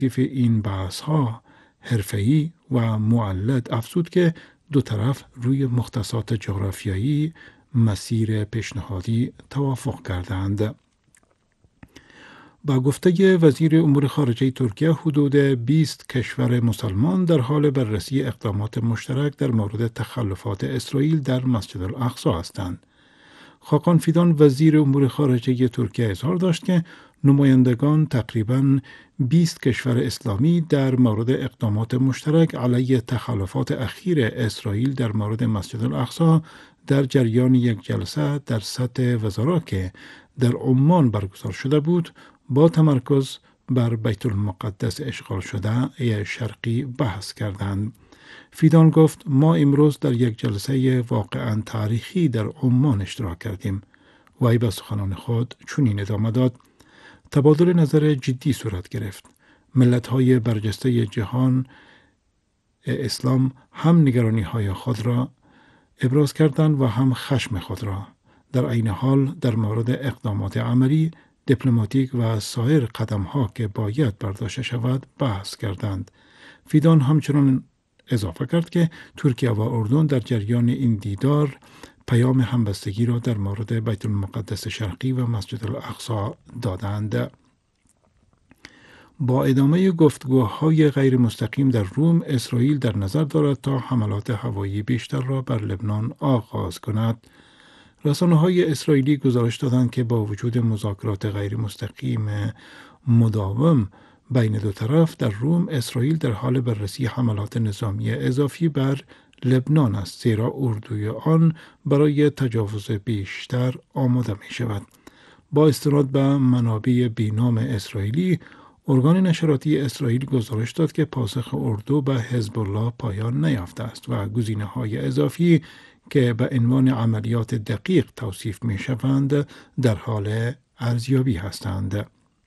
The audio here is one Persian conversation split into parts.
این بحث‌ها حرفه‌ای و مولد افزود که دو طرف روی مختصات جغرافیایی مسیر پیشنهادی توافق کردند. با گفته وزیر امور خارجه ترکیه، حدود 20 کشور مسلمان در حال بررسی اقدامات مشترک در مورد تخلفات اسرائیل در مسجد الاقصی هستند. خاقان فیدان وزیر امور خارجه ترکیه اظهار داشت که نمایندگان تقریباً 20 کشور اسلامی در مورد اقدامات مشترک علیه تخلفات اخیر اسرائیل در مورد مسجد الاقصی در جریان یک جلسه در سطح وزرا که در عمان برگزار شده بود با تمرکز بر بیت المقدس اشغال شده شرقی بحث کردند. فیدان گفت ما امروز در یک جلسه واقعاً تاریخی در عمان اشتراک کردیم. وی به سخنان خود چنین ادامه داد: تبادل نظر جدی صورت گرفت. ملت‌های برجسته جهان اسلام هم نگرانی‌های خود را ابراز کردند و هم خشم خود را. در عین حال در مورد اقدامات عملی، دیپلماتیک و سایر قدم‌ها که باید برداشته شود بحث کردند. فیدان همچنان اضافه کرد که ترکیه و اردن در جریان این دیدار پیام همبستگی را در مورد بیت المقدس شرقی و مسجد الاقصی دادند. با ادامه گفتگوهای غیر مستقیم در روم، اسرائیل در نظر دارد تا حملات هوایی بیشتر را بر لبنان آغاز کند. رسانه‌های اسرائیلی گزارش دادند که با وجود مذاکرات غیر مستقیم مداوم بین دو طرف در روم، اسرائیل در حال بررسی حملات نظامی اضافی بر لبنان است، زیرا اردوی آن برای تجاوز بیشتر آماده می شود. با استناد به منابع بینام اسرائیلی، ارگان نشراتی اسرائیل گزارش داد که پاسخ اردو به حزب الله پایان نیافته است و گزینه‌های اضافی که به عنوان عملیات دقیق توصیف می شوند در حال ارزیابی هستند.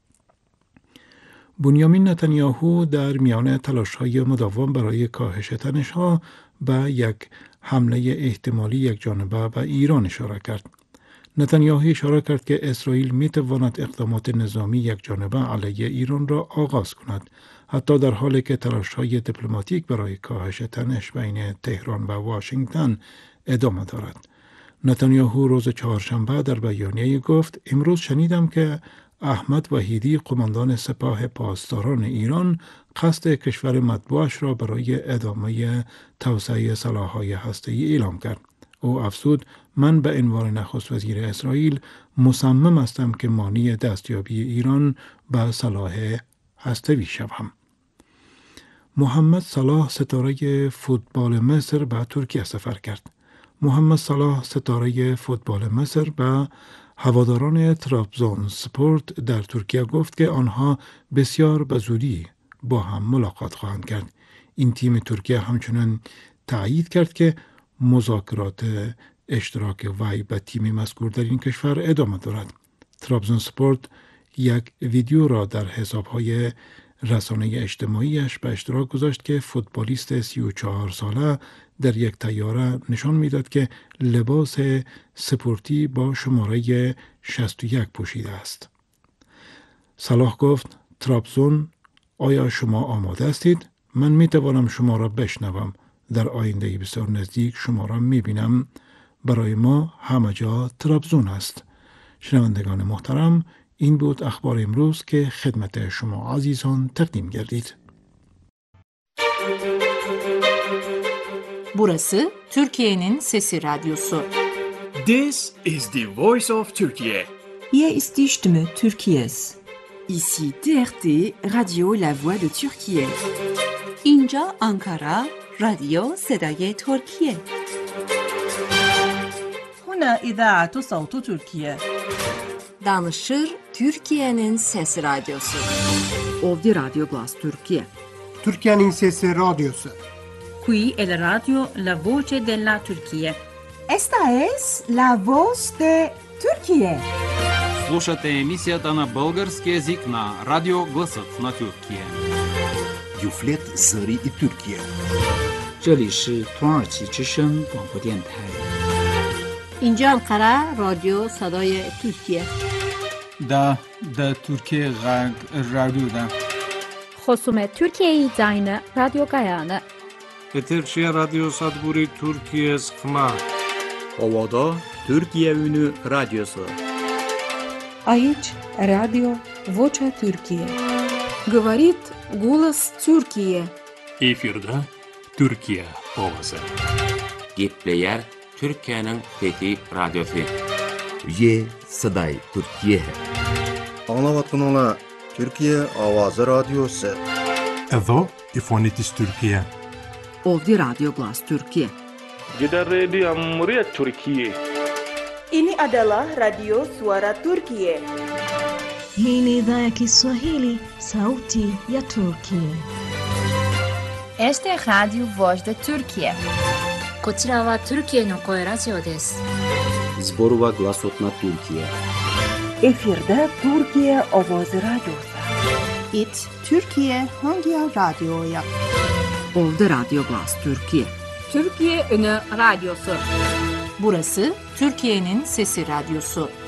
بنیامین نتانیاهو در میان تلاش‌های مداوم برای کاهش تنش‌ها به یک حمله احتمالی یکجانبه به ایران اشاره کرد. نتانیاهو اشاره کرد که اسرائیل می‌تواند اقدامات نظامی یکجانبه علیه ایران را آغاز کند، حتی در حالی که تلاش‌های دیپلماتیک برای کاهش تنش بین تهران و واشنگتن ادامه دارد. نتانیاهو روز چهارشنبه در بیانیه گفت: امروز شنیدم که احمد وحیدی، قماندان سپاه پاسداران ایران، قصد کشور مطبوعش را برای ادامه توسعه سلاح‌های هسته‌ای اعلام کرد. او افزود: من به عنوان نخست وزیر اسرائیل مصمم هستم که مانع دستیابی ایران به سلاح هسته‌ای شوم. محمد صلاح، ستاره فوتبال مصر، به ترکیه سفر کرد. محمد صلاح، ستاره فوتبال مصر، به هواداران ترابزون سپورت در ترکیه گفت که آنها بسیار به زودی با هم ملاقات خواهند کرد. این تیم ترکیه همچنان تأیید کرد که مذاکرات اشتراک وی به تیم مذکور در این کشور ادامه دارد. ترابزون سپورت یک ویدیو را در حساب‌های رسانه اجتماعیش به اشتراک گذاشت که فوتبالیست 34 ساله در یک طیاره نشان میداد که لباس سپورتی با شماره 61 پوشیده است. صلاح گفت: ترابزون، آیا شما آماده هستید؟ من می توانم شما را بشنوم. در آینده بسیار نزدیک شما را می بینم. برای ما همه جا ترابزون است. شنوندگان محترم، این بود اخبار امروز که خدمت شما عزیزان تقدیم گردید. Burası Türkiye'nin Sesi Radyosu. This is the voice of Turkey. Hier ist die Stimme Türkiye's. Ici TRT Radio La Voix de Türkiye. اینجا آنکارا رادیو صدای ترکیه. هنا إذاعة صوت تركيا. Danışır Türkiye'nin Sesi Radyosu. Ovdje Radio Glas Turkije. Türkiye'nin Sesi Radyosu. Qui è la radio La Voce della Turchia. Esta es la voz de Turquía. Слушате емисията на български език на Радио Гласът на Тюркия. Юфлет Зари и Türkiye. 这里是土耳其之声广播电台。 اینجا انقره رادیو صدای ترکیه. دا ترکیه غرب رادیو دا. خصوم ترکیه داین رادیو گایانه Eterşehir Radyo Sadburi Türkiye Sıkma Ovada Türkiye Ünü Radyosu Aici Radio Vocea Türkiye Говорит голос Türkiye. Efirde Türkiye ovası. Gepleyer Türkiye'nin fethi radyosu. Ye Saday Türkiye. Anlavatınla Türkiye Avazı Radyosu. Edo İfonitis Türkiye. Ovdje Radio Glas Türkiye. Kita Radio Muria Türkiye. Ini adalah Radio Suara Türkiye. Hii ni idhaa ya Kiswahili, sauti ya Turkiye. Este es Radio Voz de Türkiye. こちらはトルキエの声ラジオです。 Zborova Glasotna Türkiye. Efirde Türkiye Avazı Radyosu. İt Türkiye hangi radyoya? Ovdje Radio Glas Türkiye. Türkiye Ünü Radyosu. Burası Türkiye'nin Sesi Radyosu.